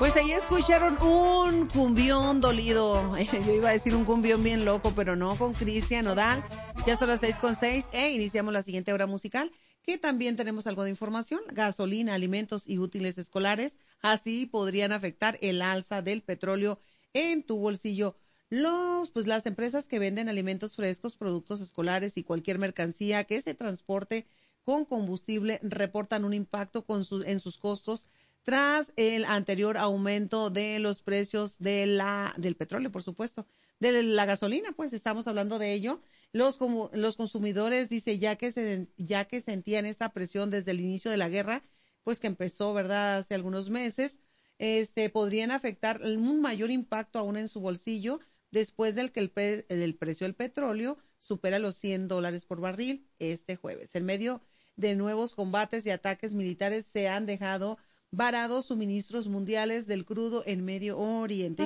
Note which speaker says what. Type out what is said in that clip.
Speaker 1: Pues ahí escucharon un cumbión dolido. Yo iba a decir un cumbión bien loco, pero no, con Cristian Nodal. Ya son las 6:06 e iniciamos la siguiente hora musical, que también tenemos algo de información. Gasolina, alimentos y útiles escolares, así podrían afectar el alza del petróleo en tu bolsillo. Las empresas que venden alimentos frescos, productos escolares y cualquier mercancía que se transporte con combustible reportan un impacto en sus costos tras el anterior aumento de los precios del petróleo, por supuesto, de la gasolina, pues estamos hablando de ello. Los consumidores, dice, ya que sentían esta presión desde el inicio de la guerra, pues que empezó, ¿verdad?, hace algunos meses, podrían afectar un mayor impacto aún en su bolsillo después del que el precio del petróleo supera los $100 por barril este jueves. En medio de nuevos combates y ataques militares se han dejado varados suministros mundiales del crudo en Medio Oriente.